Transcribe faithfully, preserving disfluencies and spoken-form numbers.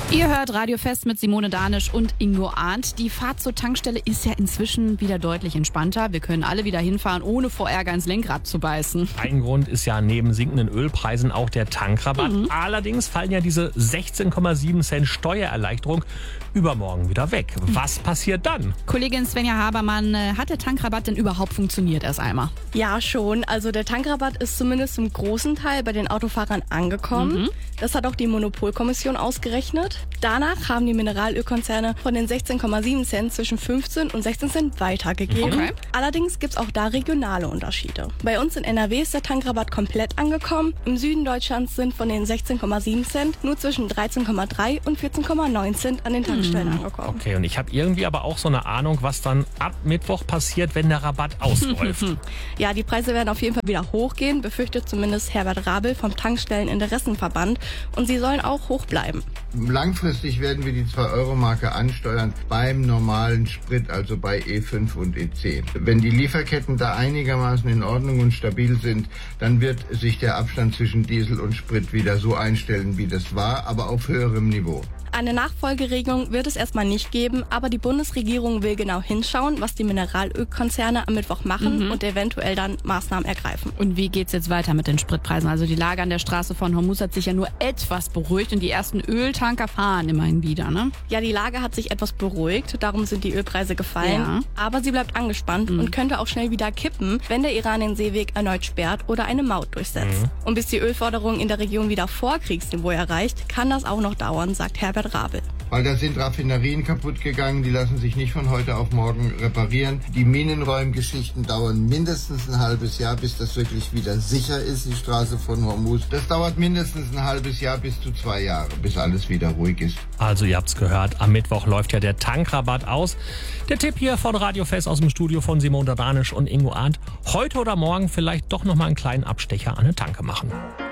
Ihr hört Radio Fest mit Simone Danisch und Ingo Arndt. Die Fahrt zur Tankstelle ist ja inzwischen wieder deutlich entspannter. Wir können alle wieder hinfahren, ohne vor Ärger ins Lenkrad zu beißen. Ein Grund ist ja neben sinkenden Ölpreisen auch der Tankrabatt. Mhm. Allerdings fallen ja diese sechzehn Komma sieben Cent Steuererleichterung übermorgen wieder weg. Was passiert dann? Kollegin Svenja Habermann, hat der Tankrabatt denn überhaupt funktioniert erst einmal? Ja, schon. Also der Tankrabatt ist zumindest zum großen Teil bei den Autofahrern angekommen. Mhm. Das hat auch die Monopolkommission ausgerechnet. Danach haben die Mineralölkonzerne von den sechzehn Komma sieben Cent zwischen fünfzehn und sechzehn Cent weitergegeben. Okay. Allerdings gibt es auch da regionale Unterschiede. Bei uns in N R W ist der Tankrabatt komplett angekommen. Im Süden Deutschlands sind von den sechzehn Komma sieben Cent nur zwischen dreizehn Komma drei und vierzehn Komma neun Cent an den Tankstellen mhm. angekommen. Okay, und ich habe irgendwie aber auch so eine Ahnung, was dann ab Mittwoch passiert, wenn der Rabatt ausläuft. Ja, die Preise werden auf jeden Fall wieder hochgehen, befürchtet zumindest Herbert Rabel vom Tankstelleninteressenverband. Und sie sollen auch hoch bleiben. Langfristig werden wir die zwei-Euro-Marke ansteuern beim normalen Sprit, also bei E fünf und E zehn. Wenn die Lieferketten da einigermaßen in Ordnung und stabil sind, dann wird sich der Abstand zwischen Diesel und Sprit wieder so einstellen, wie das war, aber auf höherem Niveau. Eine Nachfolgeregelung wird es erstmal nicht geben, aber die Bundesregierung will genau hinschauen, was die Mineralölkonzerne am Mittwoch machen mhm. und eventuell dann Maßnahmen ergreifen. Und wie geht's jetzt weiter mit den Spritpreisen? Also die Lage an der Straße von Hormuz hat sich ja nur etwas beruhigt und die ersten Öltanker fahren immerhin wieder, ne? Ja, die Lage hat sich etwas beruhigt, darum sind die Ölpreise gefallen. Ja. Aber sie bleibt angespannt mhm. und könnte auch schnell wieder kippen, wenn der Iran den Seeweg erneut sperrt oder eine Maut durchsetzt. Mhm. Und bis die Ölförderung in der Region wieder Vorkriegsniveau erreicht, kann das auch noch dauern, sagt Herbert Rabel. Weil da sind Raffinerien kaputt gegangen, die lassen sich nicht von heute auf morgen reparieren. Die Minenräumgeschichten dauern mindestens ein halbes Jahr, bis das wirklich wieder sicher ist, die Straße von Hormuz. Das dauert mindestens ein halbes Jahr bis zu zwei Jahre, bis alles wieder ruhig ist. Also ihr habt's gehört, am Mittwoch läuft ja der Tankrabatt aus. Der Tipp hier von Radio Fest aus dem Studio von Simone Danisch und Ingo Arndt. Heute oder morgen vielleicht doch nochmal einen kleinen Abstecher an eine Tanke machen.